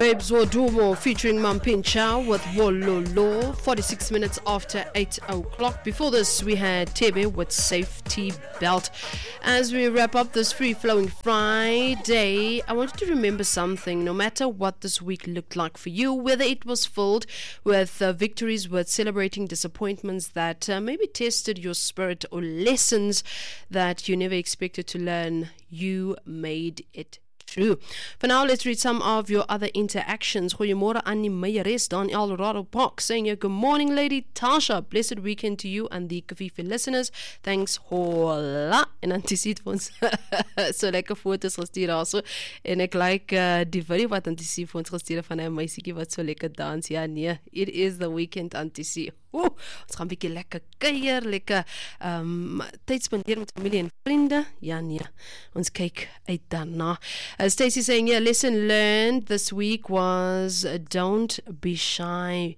Babes Wodumo featuring Mampincha with Wololo, 46 minutes after 8 o'clock. Before this, we had Tebe with Safety Belt. As we wrap up this free-flowing Friday, I want you to remember something. No matter what this week looked like for you, whether it was filled with victories, with celebrating disappointments that maybe tested your spirit, or lessons that you never expected to learn, you made it true. For now, let's read some of your other interactions. Goeiemôre Annie Meyeres, Daniel Rado Park saying good morning, Lady Tasha. Blessed weekend to you and the Kafifi listeners. Thanks, hola. En dan sien vir ons so lekker foto's gestuur daarso. En ek like die video wat Antisie vir ons gestuur van 'n meisietjie wat so lekker dans. Ja nee, it is the weekend Antisie. Ons gaan 'n bietjie lekker kuier, lekker tyd spandeer met familie en vriende. Ja nee, ons kyk uit daarna. Stacey saying, yeah, lesson learned this week was don't be shy.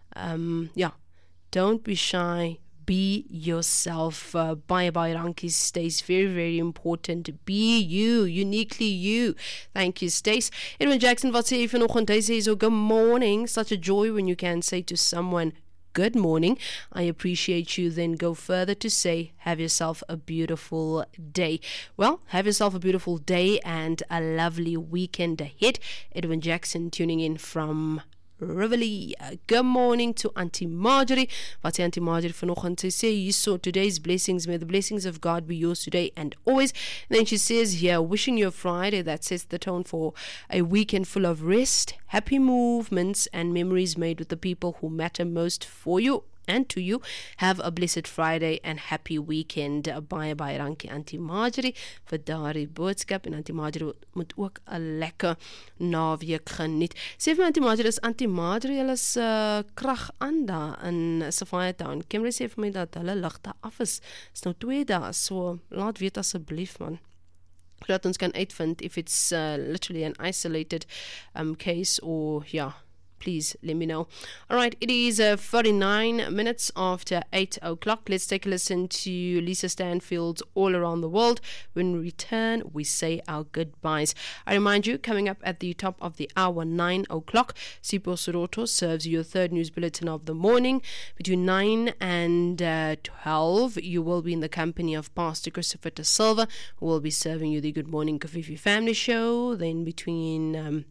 Don't be shy. Be yourself. Bye Ranki stays very, very important. Be you, uniquely you. Thank you, Stace. Edwin Jackson, wat sê jy vanoggend? Hy sê so, good morning. Such a joy when you can say to someone, good morning. I appreciate you. Then go further to say, have yourself a beautiful day. Well, have yourself a beautiful day and a lovely weekend ahead. Edwin Jackson tuning in from Rivoli. Good morning to Auntie Marjorie. Wat sê Auntie Marjorie vanoggend? Sy sê you saw today's blessings. May the blessings of God be yours today and always. And then she says here, wishing you a Friday that sets the tone for a weekend full of rest, happy movements and memories made with the people who matter most for you and to you. Have a blessed Friday and happy weekend. Baie dankie Auntie Marjorie vir daardie boodskap, en Auntie Marjorie moet ook 'n lekker naweek geniet. Sê vir Auntie Marjorie, is Auntie Marjorie hulle is krag aan daar in Safari Town. Kimberly sê vir my dat hulle ligte af is. Is nou 2 dae, so laat weet asseblief man. Laat ons kan uitvind if it's literally an isolated case or please let me know. All right, it is 49 minutes after 8 o'clock. Let's take a listen to Lisa Stanfield's All Around the World. When we return, we say our goodbyes. I remind you, coming up at the top of the hour, 9 o'clock, Sipho Soroto serves you your third news bulletin of the morning. Between 9 and 12, you will be in the company of Pastor Christopher Da Silva, who will be serving you the Good Morning Kafifi Family Show. Then between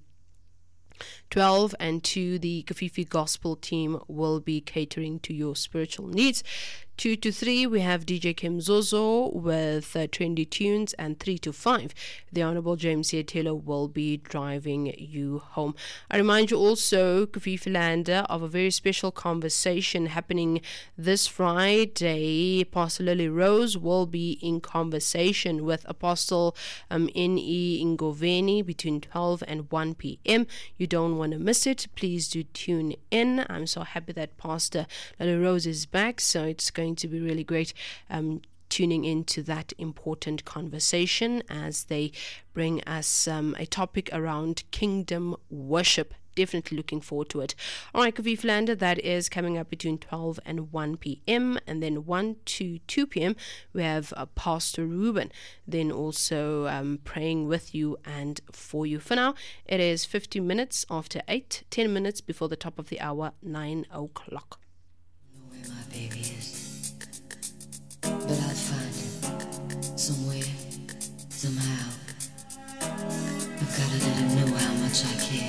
12 and 2, the Kafifi Gospel team will be catering to your spiritual needs. 2 to 3, we have DJ Kim Zozo with trendy tunes, and 3 to 5, the Honorable James C. Taylor will be driving you home. I remind you also, Kafifi Lander, of a very special conversation happening this Friday. Pastor Lily Rose will be in conversation with Apostle N.E. Ngoveni between 12 and 1 p.m. You don't want to miss it. Please do tune in. I'm so happy that Pastor Lily Rose is back, so it's going to be really great tuning into that important conversation as they bring us a topic around kingdom worship. Definitely looking forward to it. All right, Kafifi Lander, that is coming up between 12 and 1 p.m. And then 1 to 2 p.m. we have Pastor Ruben, then also praying with you and for you. For now, it is 50 minutes after 8, 10 minutes before the top of the hour, 9 o'clock. Know where my baby is, but I'll find him somewhere, somehow. I've gotta let him know how much I care.